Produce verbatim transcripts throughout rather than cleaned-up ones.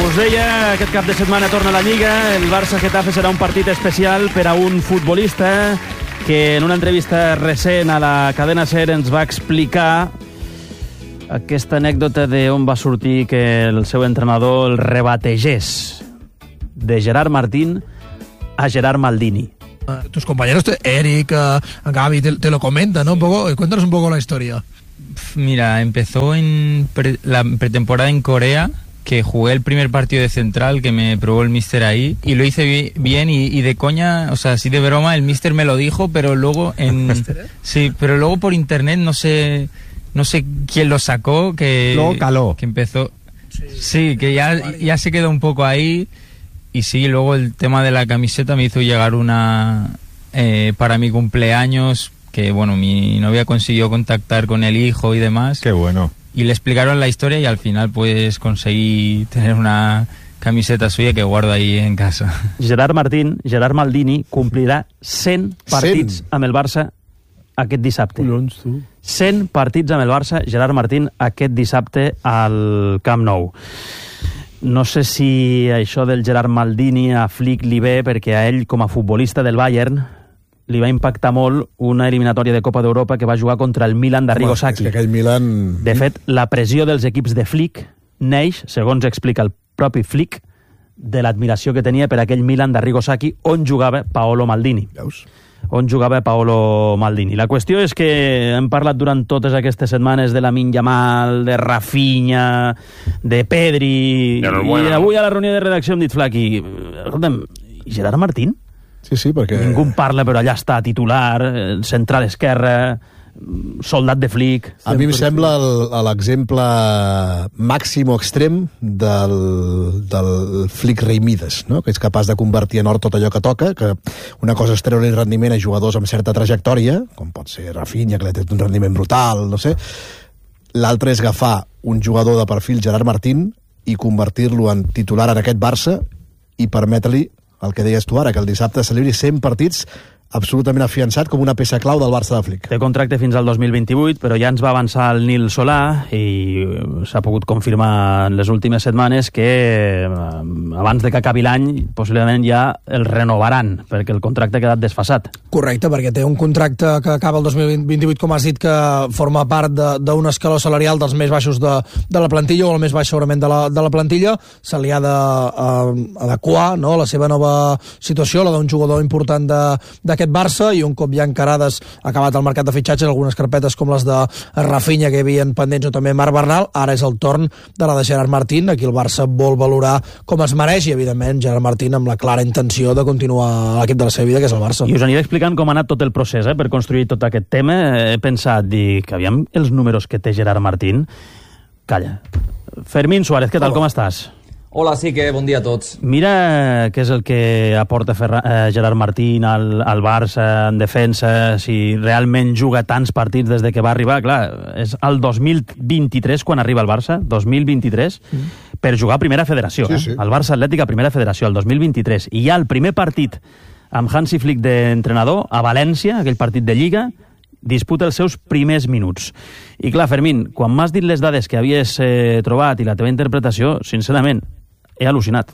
Us deia, aquest cap de setmana torna a la Lliga. El Barça-Getafe serà un partit especial per a un futbolista que en una entrevista recent a la cadena SER ens va explicar aquesta anècdota d'on va sortir que el seu entrenador el rebategés de Gerard Martín a Gerard Maldini. Tus compañeros, Eric, uh, Gaby, te, te lo comentan, ¿no? Un poco, cuéntanos un poco la historia. Mira, empezó en pre la pretemporada en Corea, que jugué el primer partido de central, que me probó el míster ahí, y lo hice bi bien, y, y de coña, o sea, así de broma, el míster me lo dijo, pero luego en... sí, pero luego por internet no sé, no sé quién lo sacó, que... Luego caló. Que empezó... Sí, sí, que ya, ya se quedó un poco ahí, y sí, luego el tema de la camiseta me hizo llegar una... Eh, para mi cumpleaños, que bueno, mi novia consiguió contactar con el hijo y demás. Qué bueno. Y le explicaron la historia y al final pues conseguí tener una camiseta suya que guardo ahí en casa. Gerard Martín, Gerard Maldini, complirà cent partits amb el Barça aquest dissabte. Collons, tu. cent partits amb el Barça, Gerard Martín, aquest dissabte al Camp Nou. No sé si això del Gerard Maldini a Flick li ve, perquè a ell, com a futbolista del Bayern, li va impactar molt una eliminatòria de Copa d'Europa que va jugar contra el Milan d'Arrigo Sacchi. És que aquell Milan... De fet, la pressió dels equips de Flick neix, segons explica el propi Flick, de l'admiració que tenia per aquell Milan d'Arrigo Sacchi on jugava Paolo Maldini. Veus? On jugava Paolo Maldini. La qüestió és que hem parlat durant totes aquestes setmanes de Lamine Yamal, de Rafinha, de Pedri... I avui a la reunió de redacció hem dit, Flaqui, escolta'm, i Gerard Martín? Sí, sí, perquè... Ningú en parla, però allà està titular, central esquerra, soldat de Flick... A mi em sembla l'exemple màxim o extrem del, del Flick Rei Mides, no? Que és capaç de convertir en or tot allò que toca, que una cosa és treure rendiment a jugadors amb certa trajectòria, com pot ser Rafinha, que té un rendiment brutal, no sé. L'altre és agafar un jugador de perfil Gerard Martín i convertir-lo en titular en aquest Barça i permetre-li el que deies tu ara, que el dissabte celebri cent partits absolutament afiançat com una peça clau del Barça de Flick. Té contracte fins al dos mil vint-i-vuit, però ja ens va avançar el Nil Solà i s'ha pogut confirmar en les últimes setmanes que abans de que acabi l'any possiblement ja el renovaran, perquè el contracte ha quedat desfasat. Correcte, perquè té un contracte que acaba el dos mil vint-i-vuit, com has dit, que forma part d'un escaló salarial dels més baixos de, de la plantilla, o el més baix segurament de la, de la plantilla. Se li ha d'adequar, no?, la seva nova situació, la d'un jugador important de, de aquest Barça, i un cop ja encarades acabat el mercat de fitxatges, algunes carpetes com les de Rafinha que hi havien pendents, o també Marc Bernal, ara és el torn de la de Gerard Martín. Aquí el Barça vol valorar com es mereix, i evidentment Gerard Martín amb la clara intenció de continuar a l'equip de la seva vida, que és el Barça. I us aniré explicant com ha anat tot el procés, eh, per construir tot aquest tema. He pensat, dic, aviam els números que té Gerard Martín. Calla. Fermín Suárez, què tal, com estàs? Hola, sí que bon dia a tots. Mira què és el que aporta Ferra, eh, Gerard Martín al, al Barça en defensa, si realment juga tants partits des de que va arribar. Clar, és el dos mil vint-i-tres quan arriba al Barça, dos mil vint-i-tres, mm. per jugar a Primera Federació. Sí, sí. Eh? El Barça Atlètic a Primera Federació, el dos mil vint-i-tres. I ja el primer partit amb Hansi Flick d'entrenador, a València, aquell partit de Lliga, disputa els seus primers minuts. I clar, Fermín, quan m'has dit les dades que havies eh, trobat i la teva interpretació, sincerament, he al·lucinat.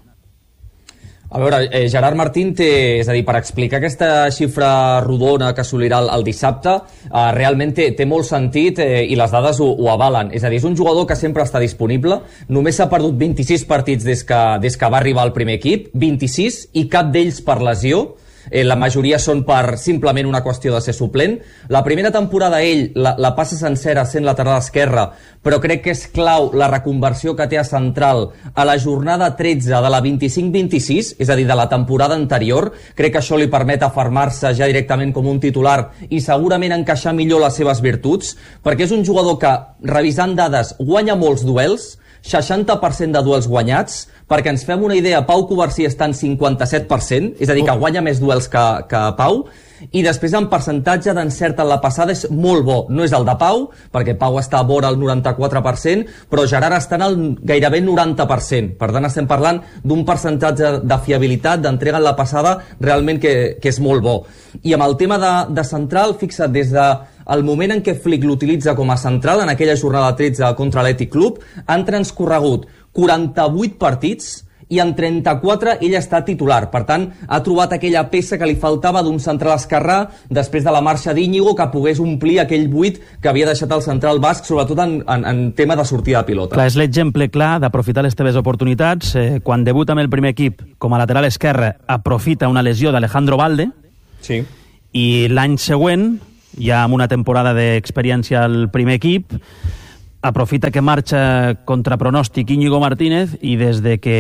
A veure, eh, Gerard Martín té, és a dir, per explicar aquesta xifra rodona que assolirà el, el dissabte, eh, realment té, té molt sentit eh, i les dades ho, ho avalen. És a dir, és un jugador que sempre està disponible, només s'ha perdut vint-i-sis partits des que, des que va arribar al primer equip, vint-i-sis, i cap d'ells per lesió. Eh, la majoria són per simplement una qüestió de ser suplent. La primera temporada ell la, la passa sencera sent lateral esquerre, però crec que és clau la reconversió que té a central a la jornada tretze de la vint-i-cinc vint-i-sis, és a dir, de la temporada anterior. Crec que això li permet afermar-se ja directament com un titular i segurament encaixar millor les seves virtuts, perquè és un jugador que, revisant dades, guanya molts duels, seixanta per cent de duels guanyats. Perquè ens fem una idea, Pau Covarsí està en cinquanta-set per cent, és a dir, que guanya més duels que, que Pau, i després en percentatge d'encert en la passada és molt bo. No és el de Pau, perquè Pau està a vora el noranta-quatre per cent, però Gerard està en el gairebé noranta per cent. Per tant, estem parlant d'un percentatge de fiabilitat, d'entrega en la passada, realment que, que és molt bo. I amb el tema de, de central, fixa't, des de el moment en què Flick l'utilitza com a central, en aquella jornada tretze contra l'Athletic Club, han transcorregut quaranta-vuit partits i en trenta-quatre ell està titular. Per tant, ha trobat aquella peça que li faltava d'un central esquerrà després de la marxa d'Íñigo, que pogués omplir aquell buit que havia deixat el central basc, sobretot en, en, en tema de sortida de pilota. Clar, és l'exemple clar d'aprofitar les teves oportunitats. Eh, quan debuta amb el primer equip com a lateral esquerre, aprofita una lesió d'Alejandro Balde, sí. I l'any següent, ja amb una temporada d'experiència al primer equip, aprofita que marxa contra pronòstic Íñigo Martínez i des de que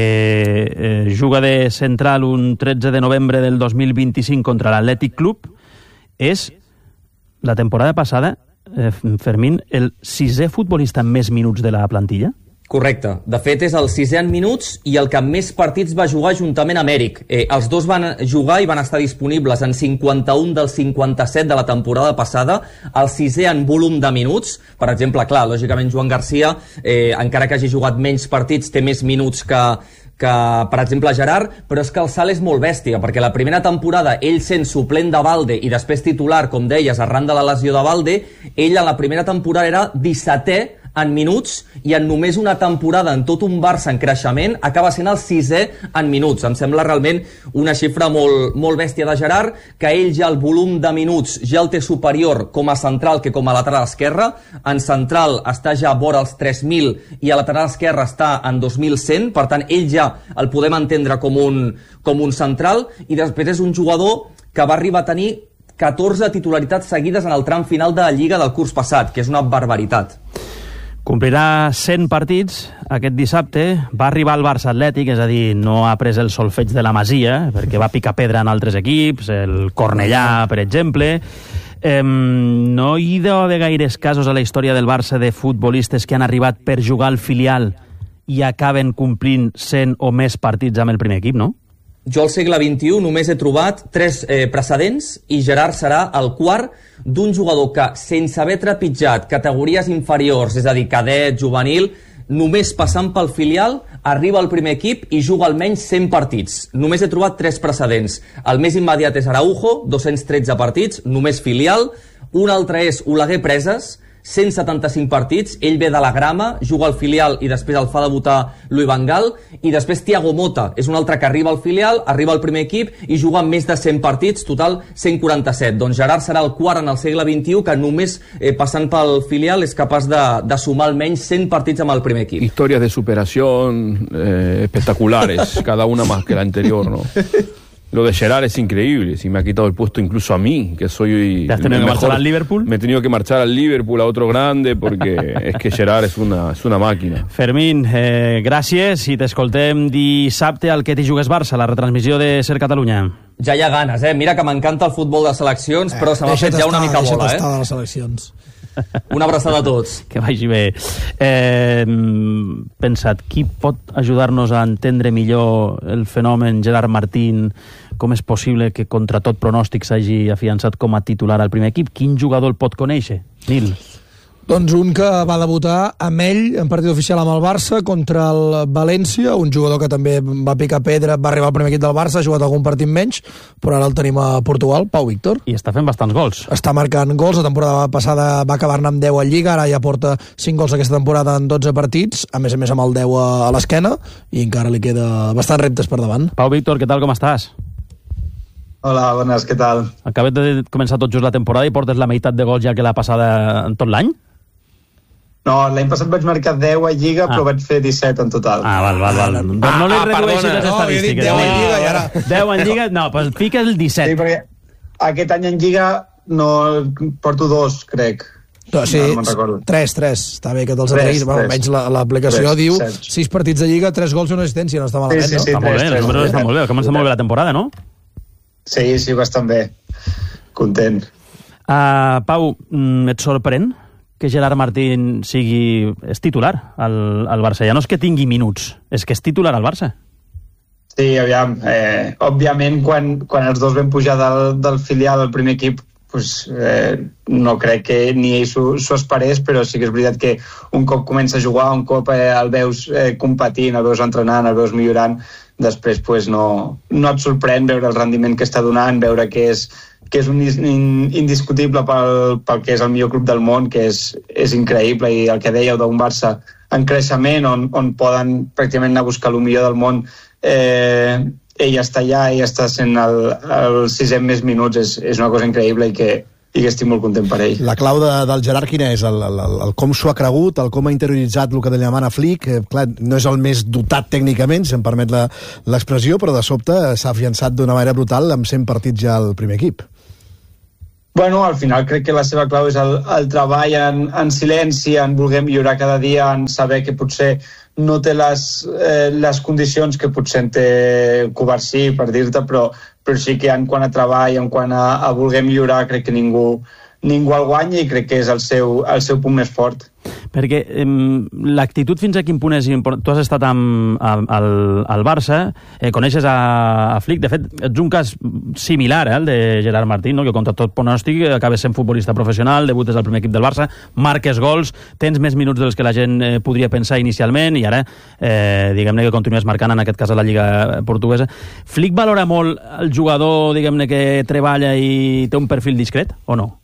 eh, juga de central un tretze de novembre del dos mil vint-i-cinc contra l'Atlètic Club, és la temporada passada, eh, Fermín, el sisè futbolista amb més minuts de la plantilla? Correcte. De fet, és el sisè en minuts i el que més partits va jugar juntament amb Eric. Eh, els dos van jugar i van estar disponibles en cinquanta-un dels cinquanta-set de la temporada passada, el sisè en volum de minuts. Per exemple, clar, lògicament Joan Garcia, eh, encara que hagi jugat menys partits, té més minuts que, que, per exemple, Gerard, però és que el salt és molt bèstia, perquè la primera temporada, ell sent suplent de Balde i després titular, com deies, arran de la lesió de Balde, ell a la primera temporada era dissetè en minuts i en només una temporada en tot un Barça en creixement acaba sent el sisè en minuts. Em sembla realment una xifra molt, molt bèstia de Gerard, que ell ja el volum de minuts ja el té superior com a central que com a lateral esquerre. En central està ja vora els tres mil i a lateral esquerre està en dos mil cent, per tant ell ja el podem entendre com un, com un central, i després és un jugador que va arribar a tenir catorze titularitats seguides en el tram final de la Lliga del curs passat, que és una barbaritat. Complirà cent partits aquest dissabte, va arribar al Barça Atlètic, és a dir, no ha pres el solfeig de la Masia, perquè va picar pedra en altres equips, el Cornellà, per exemple. Eh, no hi deu haver gaires casos a la història del Barça de futbolistes que han arribat per jugar al filial i acaben complint cent o més partits amb el primer equip, no? Jo al segle vint-i-u només he trobat tres eh, precedents i Gerard serà el quart d'un jugador que, sense haver trepitjat categories inferiors, és a dir, cadet, juvenil, només passant pel filial, arriba al primer equip i juga almenys cent partits. Només he trobat tres precedents. El més immediat és Araujo, dos-cents tretze partits, només filial. Un altre és Oleguer Preses, cent setanta-cinc partits, ell ve de la Grama, juga al filial i després el fa debutar Louis van Gaal, i després Thiago Mota, és un altre que arriba al filial, arriba al primer equip i juga més de cent partits, total cent quaranta-set. Doncs Gerard serà el quart en el segle vint-i-u que només eh, passant pel filial és capaç de, de sumar almenys cent partits amb el primer equip. Historias de superación eh, espectaculares, cada una más que la anterior, ¿no? Lo de Gerard es increíble, si me ha quitado el puesto incluso a mí, que soy... ¿Te has tenido que marchar al Liverpool? Me he tenido que marchar al Liverpool, a otro grande, porque es que Gerard es una, és una màquina. Fermín, eh, gràcies i t'escoltem dissabte al Que t'hi jugues Barça, la retransmissió de Ser Catalunya. Ja hi ha ganes, eh? Mira que m'encanta el futbol de seleccions, però se m'ha fet ja una mica bola, eh? Deixa't estar de les seleccions. Una abraçada a tots. Que vagi bé. Eh, pensat, qui pot ajudar-nos a entendre millor el fenomen Gerard Martín? Com és possible que contra tot pronòstic s'hagi afiançat com a titular al primer equip? Quin jugador el pot conèixer? Nil. Doncs un que va debutar amb ell en partit oficial amb el Barça contra el València, un jugador que també va picar pedra, va arribar al primer equip del Barça, ha jugat algun partit menys, però ara el tenim a Portugal, Pau Víctor. I està fent bastants gols. Està marcant gols, la temporada passada va acabar-ne amb deu a Lliga, ara ja porta cinc gols aquesta temporada en dotze partits, a més a més amb el deu a, a l'esquena, i encara li queda bastants reptes per davant. Pau Víctor, què tal, com estàs? Hola, bones, què tal? Acabes de començar tot just la temporada i portes la meitat de gols ja que la passada en tot l'any? No, l'any passat vaig marcar deu a Lliga, ah. però vaig fer disset en total. Ah, val, val, val. Ah, doncs no li ah, redueixis les estadístiques. No, deu en Lliga i ara... deu en Lliga, no, pues fica el disset. Sí, perquè aquest any en Lliga no porto dos, crec. No, sí, no, no tres, tres. Està bé que te'ls atraïs. Bueno, almenys l'aplicació diu set. sis partits de Lliga, tres gols i una assistència. No està malament, sí, sí, sí, no? Està molt bé, els números estan molt bé. Comença molt bé la temporada, no? Sí, sí, bastant bé. Content. Uh, Pau, et sorprèn que Gerard Martín sigui, és titular al, al Barça? Ja no és que tingui minuts, és que és titular al Barça. Sí, aviam. Eh, òbviament, quan, quan els dos vam pujar del, del filial al primer equip, pues, eh, no crec que ni ell s'ho esperés, però sí que és veritat que un cop comença a jugar, un cop eh, el veus eh, competint, el veus entrenant, el veus millorant, després pues, no, no et sorprèn veure el rendiment que està donant, veure que és que és un indiscutible pel, pel que és el millor club del món, que és, és increïble, i el que dèieu d'un Barça en creixement, on, on poden pràcticament anar a buscar el millor del món. Eh, ell està allà, ell està sent el, el sisè més minuts, és, és una cosa increïble i que, i que estic molt content per ell. La clau de, del Gerard quina és? El, el, el, el com s'ho ha cregut, el com ha interioritzat el que li demana Flick. Eh, clar, no és el més dotat tècnicament, si em permet la, l'expressió, però de sobte s'ha afiançat d'una manera brutal amb cent partits ja al primer equip. Bueno, al final crec que la seva clau és el, el treball en, en silenci, en voler millorar cada dia, en saber que potser no té les, eh, les condicions que potser en té Covarsí, per dir-te, però, però sí que en quant a treball, en quant a, a voler millorar, crec que ningú, ningú el guanya i crec que és el seu, el seu punt més fort. Perquè eh, l'actitud fins a quin punt és important? Tu has estat amb, amb, al, al Barça, eh, coneixes a, a Flick, de fet ets un cas similar eh, al de Gerard Martín, no? Que contra tot pronòstic acabes sent futbolista professional, debutes al primer equip del Barça, marques gols, tens més minuts dels que la gent eh, podria pensar inicialment i ara eh, diguem-ne que continues marcant, en aquest cas a la Lliga Portuguesa. Flick valora molt el jugador, diguem-ne, que treballa i té un perfil discret, o no?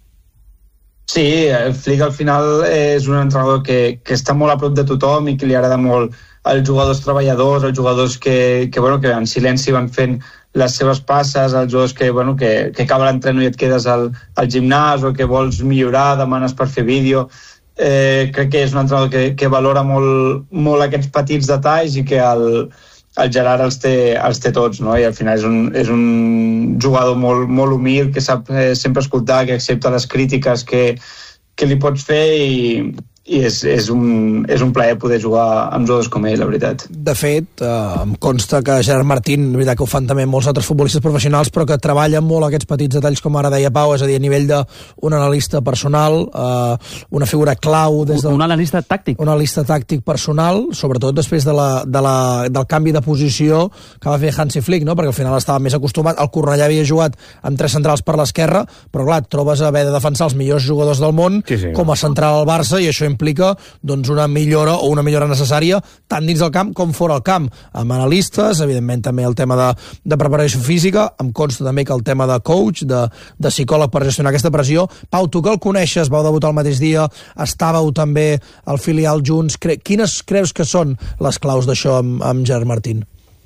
Sí, el Flick al final és un entrenador que, que està molt a prop de tothom i que li agrada molt als jugadors treballadors, als jugadors que, que, bueno, que en silenci van fent les seves passes, als jugadors que, bueno, que, que acaba l'entreno i et quedes al, al gimnàs o que vols millorar, demanes per fer vídeo. Eh, crec que és un entrenador que, que valora molt, molt aquests petits detalls i que el, el Gerard els té, els té tots, no? I al final és un, és un jugador molt, molt humil, que sap eh, sempre escoltar, que accepta les crítiques que, que li pots fer i, i és, és, un, és un plaer poder jugar amb jugadors com ell, la veritat. De fet, eh, em consta que Gerard Martín, la veritat que ho fan també molts altres futbolistes professionals, però que treballen molt aquests petits detalls, com ara deia Pau, és a dir, a nivell d'un analista personal, eh, una figura clau des del... Un analista tàctic. Un analista tàctic personal, sobretot després de la, de la, del canvi de posició que va fer Hansi Flick, no? Perquè al final estava més acostumat, el Cornellà havia jugat amb tres centrals per l'esquerra, però clar, et trobes a haver de defensar els millors jugadors del món, sí, sí, com a central al Barça, i això implica doncs, una millora o una millora necessària tant dins del camp com fora el camp, amb analistes, evidentment també el tema de, de preparació física, em consta també que el tema de coach, de, de psicòleg per gestionar aquesta pressió. Pau, tu que el coneixes, vau debutar el mateix dia, estàveu també al filial junts, Cre quines creus que són les claus d'això amb, amb Gerard Martín?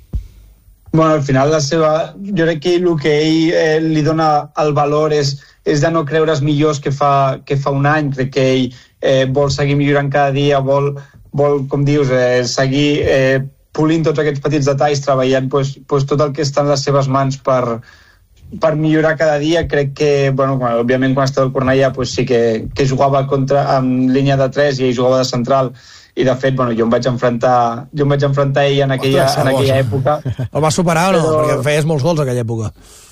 Bueno, al final la seva... Jo crec que el que ell eh, li dona el valor és, és de no creure's millors que fa, que fa un any. Crec que ell eh, vol seguir millorant cada dia, vol, vol com dius, eh, seguir eh, polint tots aquests petits detalls, treballant pues, pues, tot el que està en les seves mans per, per millorar cada dia. Crec que, bueno, quan, òbviament quan estava al Cornellà pues, sí que, que jugava contra, amb línia de tres i ell jugava de central, i de fet, bueno, jo em vaig enfrontar jo em vaig enfrontar a ell en aquella, Ostres, en aquella època. El va superar o no? Però... Perquè feies molts gols en aquella època.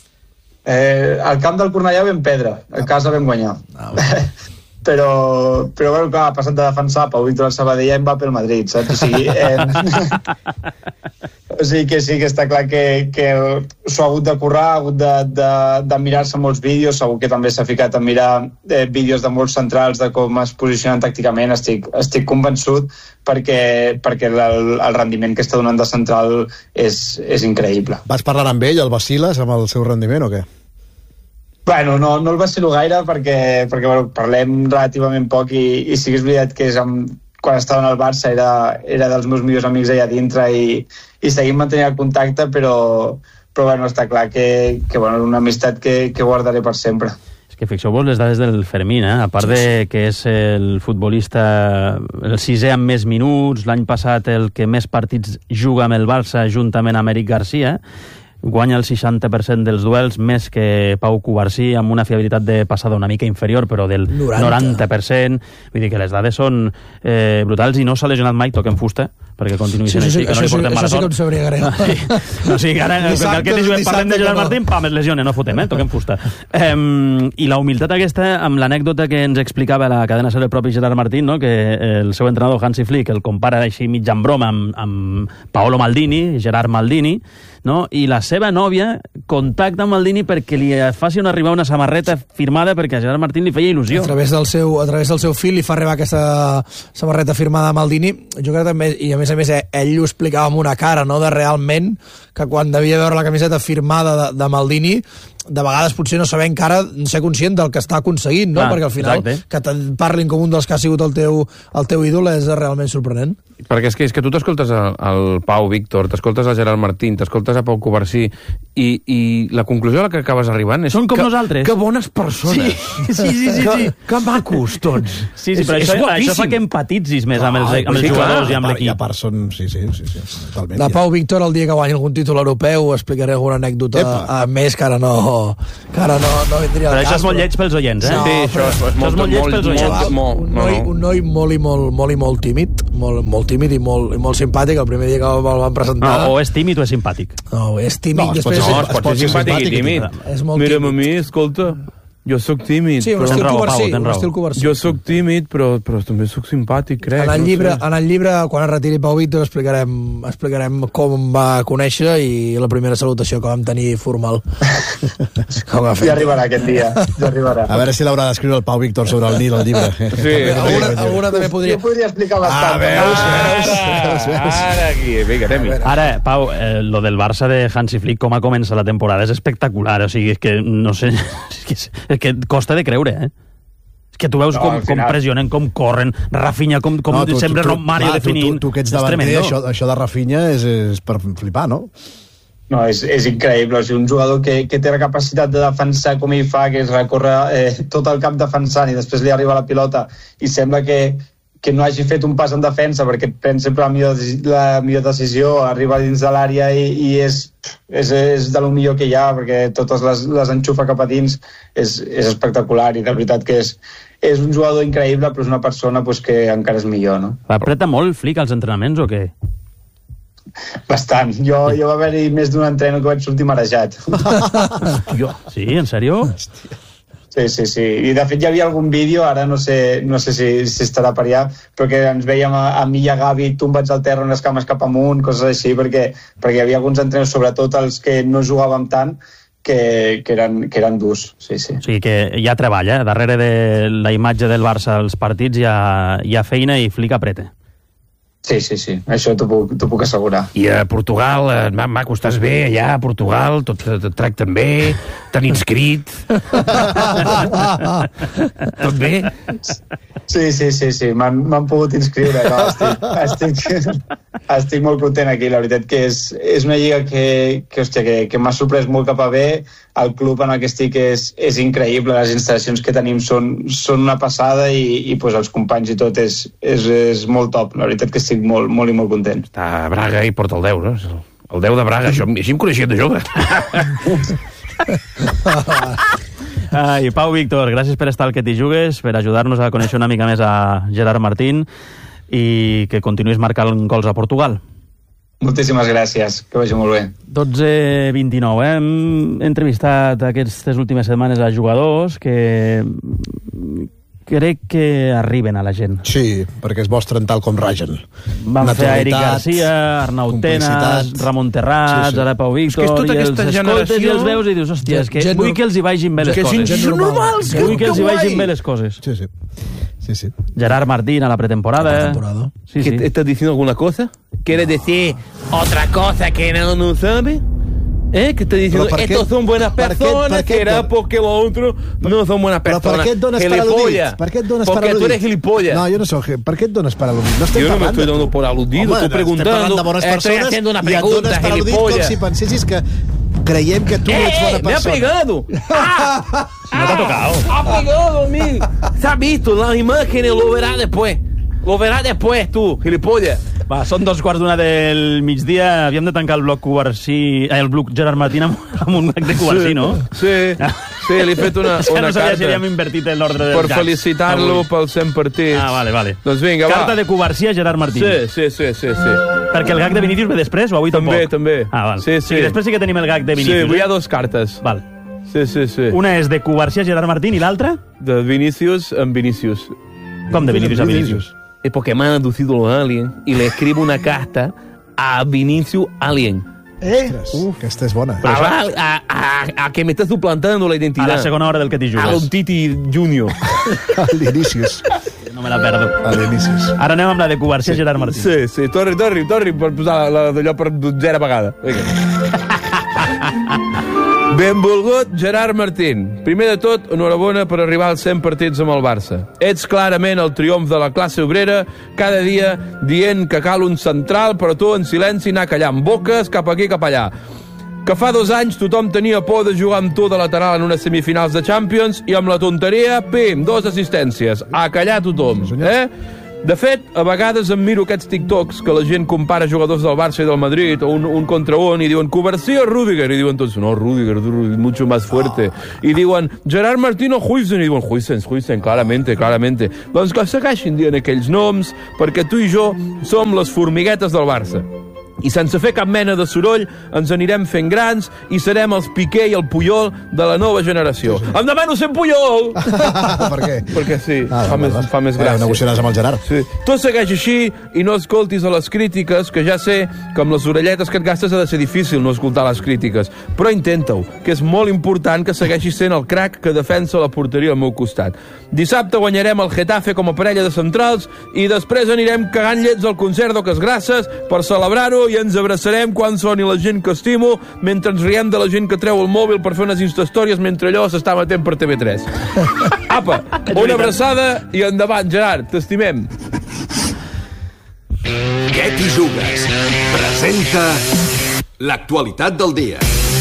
Eh, al camp del Cornellà vam perdre, a casa vam guanyar. Ah, bueno. però, però bueno, clar, ha passat de defensar Pau Víctor al Sabadell i Mbappé al Madrid, saps? O sigui, eh... o sigui que sí que està clar que, que s'ho ha hagut de currar, ha hagut de, de, de mirar-se molts vídeos, segur que també s'ha ficat a mirar eh, vídeos de molts centrals de com es posicionen tàcticament, estic, estic convençut perquè, perquè el, el rendiment que està donant de central és, és increïble. Vas parlar amb ell, el vaciles, amb el seu rendiment o què? Bueno, no, no el vacilo gaire perquè, perquè bueno, parlem relativament poc i, i sí que és veritat que és amb, quan estava al Barça era, era dels meus millors amics allà dintre i, i seguim mantenint el contacte, però, però bueno, està clar que, que bueno, una amistat que, que guardaré per sempre. És que fixeu-vos les dades del Fermín, eh? A part de que és el futbolista el sisè amb més minuts, l'any passat el que més partits juga amb el Barça juntament amb Eric Garcia, guanya el seixanta per cent dels duels, més que Pau Covarsí, amb una fiabilitat de passada una mica inferior, però del noranta, noranta per cent. Vull dir que les dades són eh, brutals i no s'ha lesionat mai, toquem fusta, perquè continuï sent sí, així, que no li portem mala sort. Això sí que em sabria greu. No, sí, no, sí, que ara, dissabte, que dissabte, parlem de Gerard no. Martín, pam, es lesiona, no fotem, eh? Toquem fusta. Um, I la humilitat aquesta, amb l'anècdota que ens explicava la cadena ser el propi Gerard Martín, no? Que el seu entrenador Hansi Flick el compara així mig en broma amb, amb Paolo Maldini, Gerard Maldini, no? I la seva nòvia contacta amb Maldini perquè li facin arribar una samarreta firmada perquè a Gerard Martín li feia il·lusió. A través del seu, a través del seu fill li fa arribar aquesta samarreta firmada a Maldini. Jo crec també, i a més a més ell ho explicava amb una cara, no?, de realment que quan devia veure la camiseta firmada de, de Maldini de vegades potser no saber encara ser conscient del que està aconseguint, no? Ah, Perquè al final exacte. que te'n parlin com un dels que ha sigut el teu, el teu ídol és realment sorprenent. Perquè és que, és que tu t'escoltes el, el Pau Víctor, t'escoltes el Gerard Martín, t'escoltes a Pau Covarsí, i, i la conclusió a la que acabes arribant és... Són com que, nosaltres. Que bones persones. Sí, sí, sí, sí, que, sí. que macos, tots. Sí, sí, És- però és això, això guapíssim. fa que empatitzis més amb els, Ah, amb els sí, jugadors clar, i amb I a l'equip. part són... Sí, sí, sí, sí, totalment. La ja. Pau Víctor, el dia que guanyi algun títol europeu, explicaré alguna anècdota Epa. a més que ara no, que ara no, no vindria Però al això cas. és molt lleig pels oients, eh? No, Sí, això és, és Això molt, és molt lleig molt, pels molt, oients. molt, molt, un, no, noi, no. un noi molt i molt, molt i molt tímid, molt, molt tímid i molt, i molt simpàtic. El primer dia que el van presentar... No, o és tímid o és simpàtic. No, és tímid. No, es pot després ser- No, es pot ser simpàtic i tímid. És molt Mira'm a tímid. mi, escolta, jo sóc tímid, Sí, un però... estil Tens raó, covarsí, Pau, tens un raó. estil covarsí. Jo sóc tímid, però, però també sóc simpàtic, crec. En el, no llibre, sé. en el llibre, quan es retiri Pau Víctor, explicarem, explicarem com em va conèixer i la primera salutació que vam tenir formal. Com va fer. Ja arribarà aquest dia, ja arribarà. A veure si l'haurà d'escriure el Pau Víctor sobre el Nil, el llibre. Sí, Alguna, alguna també podria... Jo podria explicar Ah, bastant. veus, veus, ara, veus. ara aquí, vinga, anem-hi. Ara, Pau, eh, lo del Barça de Hansi Flick, com ha començat la temporada, és espectacular. O sigui, és que, no sé, és que, és que costa de creure, eh? És que tu veus No, com, al com final- pressionen, com corren, Rafinha, com, com no, sempre tu, Mario clar, definint. Tu, tu, tu que ets És davanter, tremendo. això, això de Rafinha és, és per flipar, no? No, és, és increïble. O sigui, un jugador que, que té la capacitat de defensar com ell fa, que és recórrer eh, tot el camp defensant i després li arriba la pilota i sembla que, que no hagi fet un pas en defensa perquè pren sempre la millor, deci- la millor decisió, arriba dins de l'àrea i, i és, és, és de lo millor que hi ha perquè totes les, les enxufa cap a dins. És, és espectacular i de veritat que és, és un jugador increïble, però és una persona pues, que encara és millor, no? Apreta molt Flick als entrenaments o què? Bastant. Jo, jo va haver-hi més d'un entreno que vaig sortir marejat. Jo, sí, en sèrio? Sí, sí, sí. I de fet hi havia algun vídeo, ara no sé, no sé si, si estarà per allà, però que ens veiem a, a mi i a Gavi tombats al terra, unes cames cap amunt, coses així, perquè, perquè hi havia alguns entrenos, sobretot els que no jugàvem tant, que, que, eren, que eren durs. Sí, sí. O sigui que hi ha treball, eh? Darrere de la imatge del Barça als partits hi ha, hi ha feina i Flick apreta. Sí, sí, sí. Això t'ho puc, t'ho puc assegurar. I a Portugal, eh, maco, estàs bé allà a Portugal, tot et tracten bé, t'han inscrit. Tot bé? Sí, sí, sí, sí. M'han m'han pogut inscriure. No, estic, estic, estic molt content aquí. La veritat que és, és una lliga que, que, hòstia, que, que m'ha sorprès molt cap a bé. El club en el que estic és, és increïble. Les instal·lacions que tenim són, són una passada i, i pues, els companys i tot és, és, és molt top. La veritat que estic molt, molt i molt content. Està a Braga i porta el deu, no? El deu de Braga, això, així em coneixien de jove. Ai, Pau Víctor, gràcies per estar al Que t'hi jugues, per ajudar-nos a conèixer una mica més a Gerard Martín i que continuïs marcant gols a Portugal. Moltíssimes gràcies, que vagi molt bé. dotze vint-i-nou, eh? Hem entrevistat aquestes últimes setmanes a jugadors que crec que arriben a la gent. Sí, perquè es mostren tal com ragen. Vam fer a Eric Naturalitat, Garcia, Arnau Tenas, complicitat. Ramon Terrats, Sí, sí. ara Pau Víctor, És que és tota i els aquesta escoltes i generació- els veus i dius, hòstia, és que Gent vull norm- que els hi vagin bé les que coses. són normals, Vull que els hi guai. vagin bé les coses. Sí, sí. Sí, sí. Gerard Martín a la pretemporada. A la pretemporada. Sí, sí. ¿Estás diciendo alguna cosa? ¿Quieres decir otra cosa que no, no sabe? ¿Eh? ¿Qué estás diciendo? Però per què- Estos son buenas per què- personas, per què que era et don- porque los otros no son buenas Però personas. per què et dones per al·ludit? Gilipollas. Per què et dones per Porque tú al·ludit? eres gilipollas. No, jo no soc... Per què et dones per al·ludit? No estem Yo no me parlant estoy de dando tu. por aludido, Home, estoy preguntando. Estem parlant de bones Estoy persones haciendo una i et pregunta, dones per al·ludit com gilipollas. si pensessis que creiem que tu no ets bona ¡Eh! ¡Me ha persona. pegado! ¡Ah! No te ha tocado. ¡Ha pegado a mí! ¿Se ha visto? Las imágenes lo verás después. Lo verás después, tú, gilipollas. Va, són dos quarts d'una del migdia. Havíem de tancar el bloc Covarsí, eh, el bloc Gerard Martín amb, amb un gag de Covarsí, no? Sí, sí, li he fet una, És que una no sabia si carta havíem invertit l'ordre del per gag felicitar-lo avui. pels cent partits. Ah, vale, vale. Doncs vinga, va. Carta de Covarsí a Gerard Martín. Sí, sí, sí, sí, sí. Perquè el gag de Vinícius ve després o avui També, tampoc? també. Ah, val. Sí, sí. I després sí que tenim el gag de Sí, Vinícius. hi ha eh? dos cartes. Val. Sí, sí, sí. Una és de Covarsí a Gerard Martín i l'altra? De Vinicius en Vinicius. Com de Vinícius a Vinícius? Es porque me han aducido los aliens y le escribo una carta a Vinicius Alien. Eh? Uf, aquesta és bona. A, a, a, a que me estás suplantando la A identidad. la segona hora del que t'hi A jugues. un Titi Junior. A l'inicis. No me la perdo. A l'inicis. Ara anem amb la de Covarsí a Gerard Martín. Sí, sí. Torri, torri, torri, per posar la, la d'allò per dotzena vegada. Vinga. Benvolgut Gerard Martín. Primer de tot, enhorabona per arribar als cent partits amb el Barça. Ets clarament el triomf de la classe obrera, cada dia dient que cal un central, però tu en silenci anar callant boques cap aquí cap allà. Que fa dos anys tothom tenia por de jugar amb tu de lateral en unes semifinals de Champions i amb la tonteria, pim, dos assistències. A callar tothom, eh? De fet, a vegades em miro aquests TikToks que la gent compara jugadors del Barça i del Madrid, o un, un contra un, i diuen Covarsí o Rüdiger, i diuen tots, no, Rüdiger, mucho más fuerte. I diuen Gerard Martín o Huijsen, i diuen Huijsen, Huijsen, claramente, claramente. Doncs que segueixin dient aquells noms, perquè tu i jo som les formiguetes del Barça. I sense fer cap mena de soroll ens anirem fent grans i serem els Piqué i el Puyol de la nova generació. Sí, sí. Em demano ser Puyol! Per què? Perquè sí, ah, fa, més, fa més gràcia. Eh, negociaràs amb el Gerard. Sí. Tu segueix així i no escoltis a les crítiques, que ja sé que amb les orelletes que et gastes ha de ser difícil no escoltar les crítiques, però intenta-ho, que és molt important que segueixis sent el crac que defensa la porteria al meu costat. Dissabte guanyarem el Getafe com a parella de centrals i després anirem cagant llets al concert d'Oques Grasses per celebrar-ho i ens abraçarem quan soni la gent que estimo mentre ens riem de la gent que treu el mòbil per fer unes instastòries mentre allò s'està matent per T V tres. Apa, una abraçada i endavant, Gerard, t'estimem. Què t'hi jugues? Presenta l'actualitat del dia.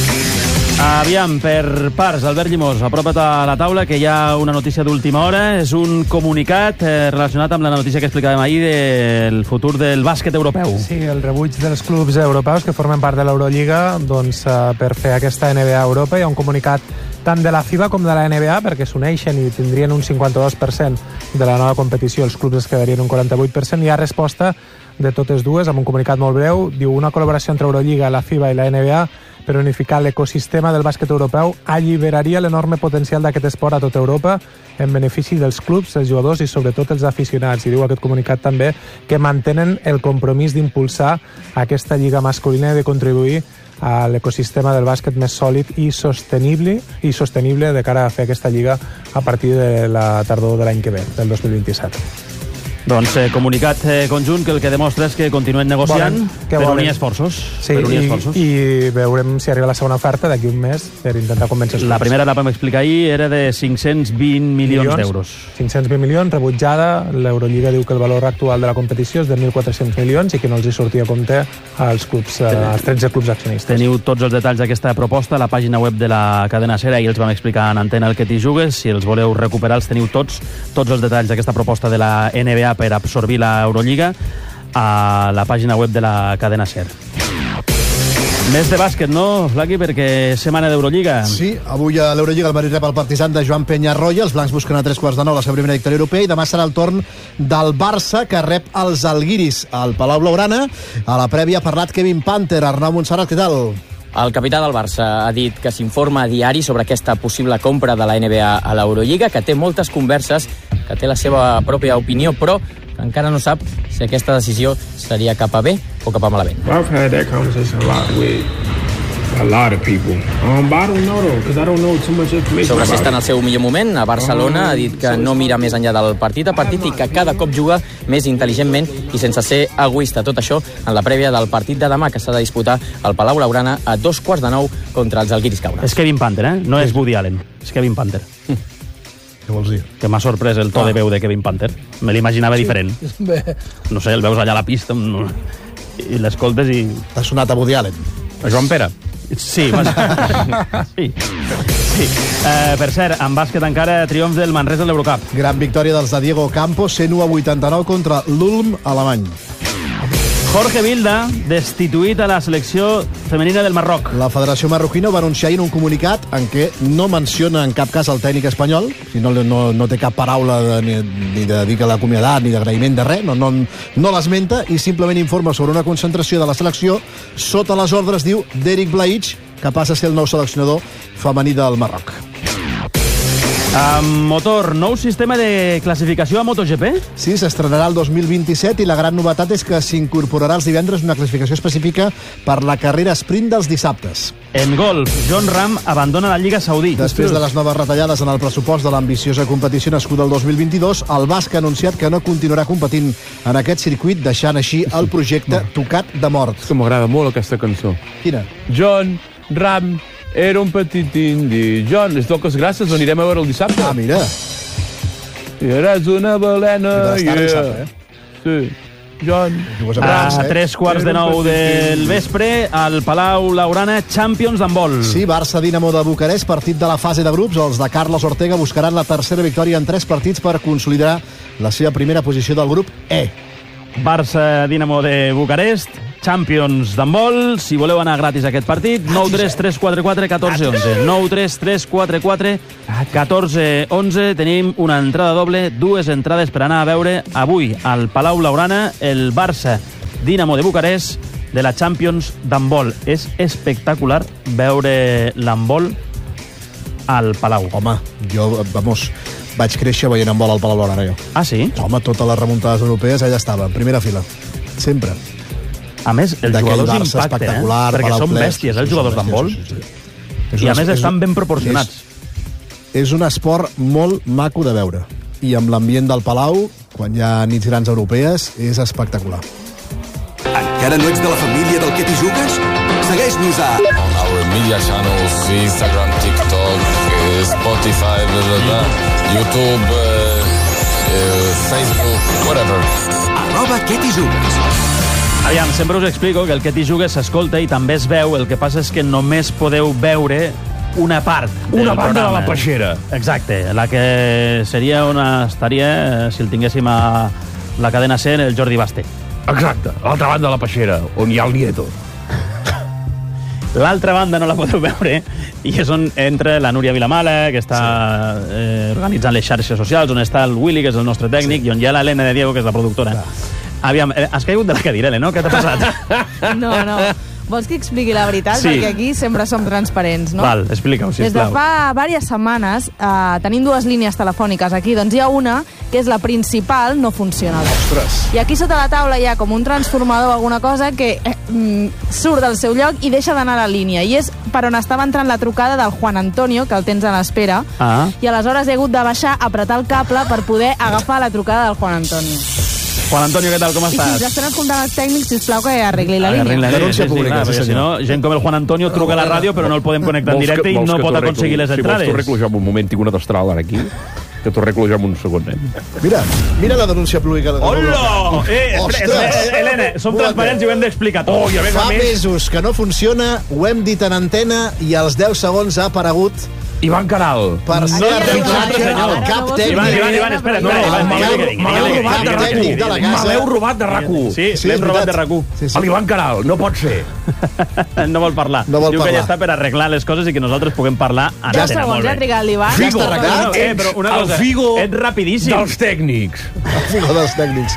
Aviam, per parts, Albert Llimós, apropa't a la taula, que hi ha una notícia d'última hora. És un comunicat eh, relacionat amb la notícia que explicàvem ahir del futur del bàsquet europeu. Sí, el rebuig dels clubs europeus que formen part de l'Eurolliga, doncs, eh, per fer aquesta N B A a Europa. Hi ha un comunicat tant de la FIBA com de la N B A, perquè s'uneixen i tindrien un cinquanta-dos per cent de la nova competició. Els clubs es quedarien un quaranta-vuit per cent. Hi ha resposta de totes dues, amb un comunicat molt breu. Diu, una col·laboració entre Eurolliga, la FIBA i la N B A per unificar l'ecosistema del bàsquet europeu alliberaria l'enorme potencial d'aquest esport a tota Europa en benefici dels clubs, els jugadors i sobretot els aficionats. I diu aquest comunicat també que mantenen el compromís d'impulsar aquesta lliga masculina i de contribuir a l'ecosistema del bàsquet més sòlid i sostenible i sostenible de cara a fer aquesta lliga a partir de la tardor de l'any que ve, del dos mil vint-i-set. Doncs eh, comunicat eh, conjunt que el que demostra és que continuen negociant volen, que per volen. unir esforços. Sí, per unir i, esforços. i veurem si arriba la segona oferta d'aquí un mes per intentar convèncer els La clubs. primera la vam explicar ahir, era de cinc-cents vint milions d'euros. cinc-cents vint milions, rebutjada. L'Eurolliga diu que el valor actual de la competició és de mil quatre-cents milions i que no els hi sortia a compte als clubs, als tretze clubs accionistes. Teniu tots els detalls d'aquesta proposta a la pàgina web de la cadena SER, ahir els vam explicar en antena el que t'hi jugues. Si els voleu recuperar, els teniu tots, tots els detalls d'aquesta proposta de la N B A per absorbir la Eurolliga a la pàgina web de la cadena SER. Més de bàsquet, no, Flaqui? Perquè és setmana d'Eurolliga. Sí, avui a l'Eurolliga el Madrid rep el Partizan de Joan Peñarroya, els blancs busquen a tres quarts de nou la seva primera victòria europea i demà serà el torn del Barça, que rep els Alguiris al Palau Blaugrana. A la prèvia ha parlat Kevin Panther. Arnau Montserrat, què tal? El capità del Barça ha dit que s'informa a diari sobre aquesta possible compra de la N B A a l'Eurolliga, que té moltes converses, que té la seva pròpia opinió, però que encara no sap si aquesta decisió seria cap a bé o cap a malament. I've had that conversation a lot with a lot of people. Um, but I don't know though, because I don't know too much information. Sobre si està en el seu millor moment, a Barcelona ha dit que no mira més enllà del partit a partit i que cada cop juga més intel·ligentment i sense ser egoista. Tot això en la prèvia del partit de demà, que s'ha de disputar al Palau Blaugrana a dos quarts de nou contra els Alguiris Kaunas. És Kevin Panther, eh? No és Woody Allen, és Kevin Panther. Què vols dir? Que m'ha sorprès el to ah. de veu de Kevin Panther. Me l'imaginava sí. diferent. Bé. No sé, el veus allà a la pista i l'escoltes i... T'ha sonat a Woody Allen. A Joan Pere. Sí, sí. sí. Uh, per cert, en bàsquet encara triomf del Manresa en l'Eurocup. Gran victòria dels de Diego Campos, cent u a vuitanta-nou contra l'Ulm alemany. Jorge Vilda, destituït a la selecció femenina del Marroc. La Federació Marroquina ho va anunciar en un comunicat en què no menciona en cap cas el tècnic espanyol, si no, no, no té cap paraula de, ni, ni de dir que l'ha acomiadat ni d'agraïment de res, no, no, no l'esmenta i simplement informa sobre una concentració de la selecció sota les ordres, diu, d'Eric Blaich, que passa a ser el nou seleccionador femení del Marroc. Amb motor, nou sistema de classificació a MotoGP? Sí, s'estrenarà el dos mil vint-i-set i la gran novetat és que s'incorporarà els divendres una classificació específica per la carrera sprint dels dissabtes. En golf, John Ram abandona la Lliga Saudí. Després de les noves retallades en el pressupost de l'ambiciosa competició nascuda el dos mil vint-i-dos, el basc ha anunciat que no continuarà competint en aquest circuit, deixant així el projecte tocat de mort. És que m'agrada molt aquesta cançó. Quina? John Ram era un petit indi. John, les toques gràcies, anirem a veure el dissabte. Ah, mira. I eres una balena. Yeah. Yeah. Sí. John. A tres quarts de nou del vespre, al Palau Blaugrana, Champions d'handbol. Sí, Barça-Dinamo de Bucarest, partit de la fase de grups. Els de Carlos Ortega buscaran la tercera victòria en tres partits per consolidar la seva primera posició del grup E. Barça-Dinamo de Bucarest, Champions d'handbol. Si voleu anar gratis a aquest partit, nou tres tres quatre quatre un quatre un u. nou tres tres quatre quatre un quatre un u. Tenim una entrada doble, dues entrades per anar a veure avui al Palau Blaugrana el Barça-Dinamo de Bucarest de la Champions d'handbol. És espectacular veure l'handbol al Palau. Home, jo, vamos, vaig créixer veient handbol al Palau Blaugrana, jo. Ah, sí? Home, totes les remuntades europees allà estava, en primera fila. Sempre. A més, els jugadors impacten, eh? Perquè són bèsties, els jugadors d'handbol. Sí, sí, sí. I a més estan ben proporcionats. És, és un esport molt maco de veure. I amb l'ambient del Palau, quan hi ha nits grans europees, és espectacular. Encara no ets de la família del Que t'hi jugues? Segueix-nos a... On our media channels, Instagram, TikTok, uh, Spotify, blah, blah, blah, YouTube, uh, uh, Facebook, whatever. Arroba Que t'hi jugues. Aviam, sempre us explico que el Que t'hi jugues s'escolta i també es veu. El que passa és que només podeu veure una part del Una part programa. de la peixera. Exacte, la que seria una... estaria, si el tinguéssim a la cadena C, el Jordi Basté. Exacte, a l'altra banda de la peixera, on hi ha el Nieto. L'altra banda no la podeu veure i és on entra la Núria Vilamala, que està sí. eh, organitzant les xarxes socials, on està el Willy, que és el nostre tècnic, sí. i on hi ha l'Helena de Diego, que és la productora. Clar. Aviam, eh, has caigut de la cadira, Helena? Què t'ha passat? No, no. Vols que expliqui la veritat? Sí. Perquè aquí sempre som transparents, no? Val, explica-ho, sisplau. Des de fa diverses setmanes eh, tenim dues línies telefòniques aquí. Doncs hi ha una, que és la principal, no funciona. Ostres. I aquí sota la taula hi ha com un transformador o alguna cosa que eh, mm, surt del seu lloc i deixa d'anar a la línia. I és per on estava entrant la trucada del Juan Antonio, que el tens a l'espera. Ah. I aleshores he hagut de baixar, apretar el cable per poder agafar la trucada del Juan Antonio. Juan Antonio, què tal, com I si estàs? ens estan escoltant els tècnics, sisplau que arregli la línia. Arregli la línia, Denúncia sí, sí, pública, clar, sí, perquè si no, senyor. gent com el Juan Antonio truca a la ràdio però no el podem connectar en directe i no pot aconseguir les entrades. Si vols t'ho arreglo jo en un moment, tinc una destral ara aquí, que t'ho arreglo jo en un segon. Eh? Mira, mira la denúncia pública. Hola! Eh, Ostres! eh, Helena, som transparents i ho hem d'explicar tot. Oh, i a més a Fa més... mesos que no funciona, ho hem dit en antena i als deu segons ha aparegut Ivan Caral. per ser Ai, arbitratge ai, ai, ai, el ai, cap ai, tècnic. Ivan, Ivan, Ivan, espera, No, no, espera, me Ivan, l'heu Ivan, me l'heu Ivan, robat de Ivan, RAC tècnic de la u. casa. Me l'heu robat de RAC u. Sí, Sí, l'hem és robat de veritat. RAC u. Sí, sí. L'Ivan Caral, no pot ser. No vol parlar. No vol Diu que parlar. ja està per arreglar les coses i que nosaltres puguem parlar a Dos l'antena. segons, Molt ja ha bé. trigat l'Ivan. Ja està arreglat? No, eh, però una cosa, el Figo ets rapidíssim. dels tècnics. El figo dels tècnics.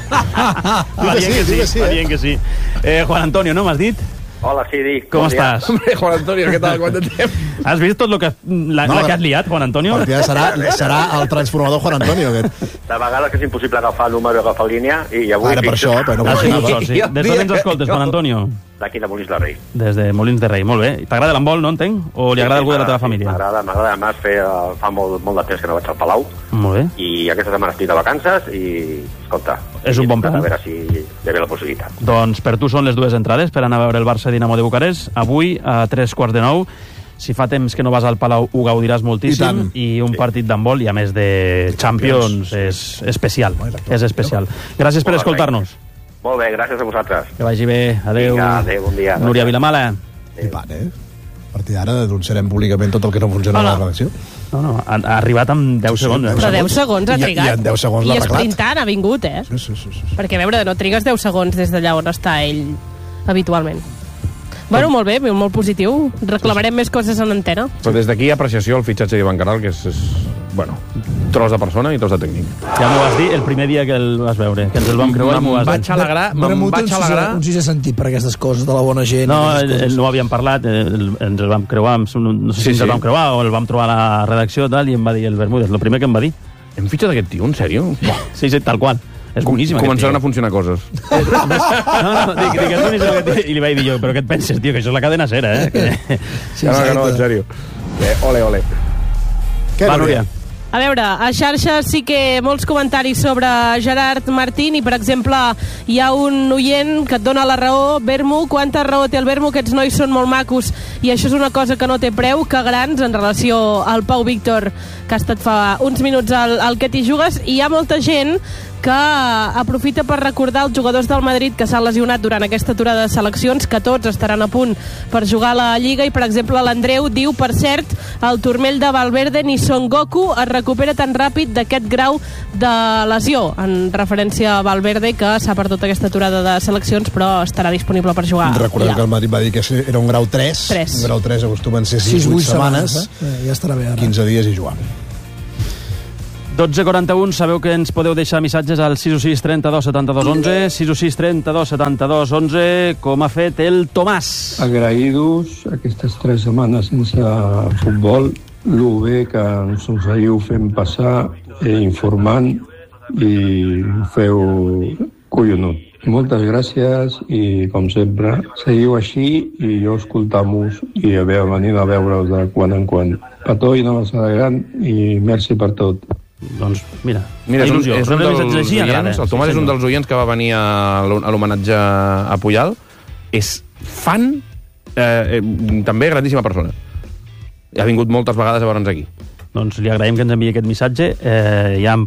Va Diu que bien sí, que diu que sí, sí, va eh? bien que sí. Eh, Juan Antonio, no m'has dit? Hola, sí, dic. Com bon dia. estàs? Hombre, Juan Antonio, què tal? Quant de temps? Has vist tot lo que, la, No, la que has liat, Juan Antonio? Perquè ja serà, serà el transformador Juan Antonio. Aquest. De vegades que és impossible agafar el número i agafar línia, i avui... Ara per això, però no Ah, sí, funcionava. això, sí. Des d'on ens escoltes, Juan Antonio? D'aquí de Molins de Rei. Des de Molins de Rei, molt bé. T'agrada l'handbol, no entenc? O li agrada algú de la teva família? M'agrada, m'agrada. Además, fer, eh, fa molt, molt de temps que no vaig al Palau, Molt bé. i aquesta setmana estic de vacances, i, escolta... És un bon plan. A veure si hi ha la possibilitat. Doncs per tu són les dues entrades per anar a veure el Barça-Dinamo de Bucarest. Avui, a tres quarts de nou. Si fa temps que no vas al Palau, ho gaudiràs moltíssim. I, I un sí. partit d'handbol, i a més de Champions, és especial. És especial. Gràcies per escoltar-nos. Molt bé, gràcies a vosaltres. Que vagi bé. Adéu. Vinga, adéu, bon dia. Núria Vilamala. I pan, eh? A partir d'ara denunciarem públicament tot el que no funciona a la redacció. No, no, ha, ha arribat amb deu segons. Eh? Però deu segons ha trigat. I, i en deu segons l'ha I arreglat. esprintant ha vingut, eh? Sí, sí, sí, sí. Perquè, a veure, no trigues deu segons des d'allà on està ell habitualment. Bueno, molt bé, molt positiu. Reclamarem més coses en antena. Però des d'aquí, apreciació al fitxatge d'Ivan Caral, que és, és, bueno, tros de persona i tros de tècnic. Ja m'ho vas dir el primer dia que el vas veure, que ens el vam creuar i m'ho vas dir. Vaig alegrar, me'n Remut vaig un alegrar... Un sisè sentit per aquestes coses, de la bona gent. No, i aquestes el, coses. no ho havíem parlat, el, ens el vam creuar, no sé si Sí, ens sí. el vam creuar o el vam trobar a la redacció tal, i em va dir el Bermúdez, el primer que em va dir. Hem fitxat aquest tio, en sèrio? Sí, sí, tal qual. És boníssim aquest Començaran tio. a funcionar coses. No, no, dic, dic, és boníssim aquest tio. I li vaig dir jo, però què et penses, tio, que això és la cadena cera, eh? Que... Sí, no, que no, en sèrio. Eh, ole, ole. Què, Va, Núria? Núria. A veure, a xarxes sí que molts comentaris sobre Gerard Martín i, per exemple, hi ha un oient que et dona la raó. Bermu, quanta raó té el Bermu? Aquests nois són molt macos i això és una cosa que no té preu, que grans en relació al Pau Víctor, que ha estat fa uns minuts al, al Que t'hi jugues. I hi ha molta gent que aprofita per recordar els jugadors del Madrid que s'han lesionat durant aquesta aturada de seleccions, que tots estaran a punt per jugar a la Lliga. I, per exemple, l'Andreu diu, per cert, el turmell de Valverde ni Son Goku es recupera tan ràpid d'aquest grau de lesió, en referència a Valverde, que s'ha perdut aquesta aturada de seleccions, però estarà disponible per jugar. Recordem que el Madrid va dir que era un grau tres. tres. Un grau tres acostumen a ser sis vuit setmanes. setmanes eh? Ja estarà bé ara. quinze dies i jugant. dotze quaranta-u, sabeu que ens podeu deixar missatges al sis sis trenta-dos setanta-dos onze, sis sis trenta-dos setanta-dos onze, com ha fet el Tomàs. Agraïdos aquestes tres setmanes sense futbol, lo bé que ens ho seguiu fent passar, eh, informant, i ho feu collonut. Moltes gràcies i, com sempre, seguiu així i jo escoltam-vos i a veure, venint a veure-us de quan en quan. Petó i una abraçada gran i merci per tot. Doncs, mira, Mira, és un, és un dels així, oients, el Tomàs sí, és un dels oients que va venir a l'homenatge a Puyal. És fan, eh, eh, també grandíssima persona. Ha vingut moltes vegades a veure'ns aquí. Doncs li agraïm que ens enviï aquest missatge. Eh, ja